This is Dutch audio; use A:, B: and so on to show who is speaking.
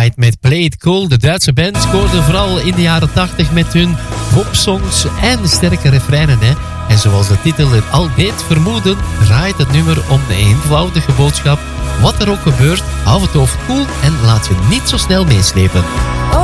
A: Night met Play It Cool. De Duitse band scoorde vooral in de jaren 80 met hun popsongs en sterke refreinen. Hè. En zoals de titel het al deed vermoeden, draait het nummer om de eenvoudige boodschap. Wat er ook gebeurt, hou het hoofd koel en laat je niet zo snel meeslepen.
B: Oh,